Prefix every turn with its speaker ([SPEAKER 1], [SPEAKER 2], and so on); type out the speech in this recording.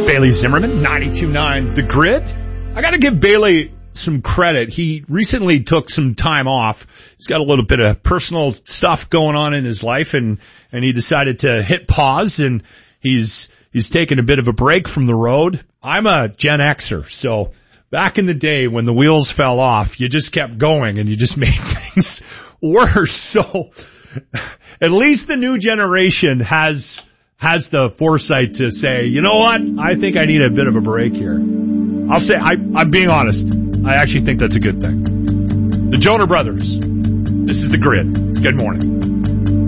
[SPEAKER 1] Bailey Zimmerman, 92.9 The Grid. I got to give Bailey some credit. He recently took some time off. He's got a little bit of personal stuff going on in his life, and he decided to hit pause, and he's taken a bit of a break from the road. I'm a Gen Xer, so back in the day when the wheels fell off, you just kept going and you just made things worse. So at least the new generation has the foresight to say, you know what? I think I need a bit of a break here. I'll say, I'm being honest. I actually think that's a good thing. The Jonas Brothers. This is The Grid. Good morning.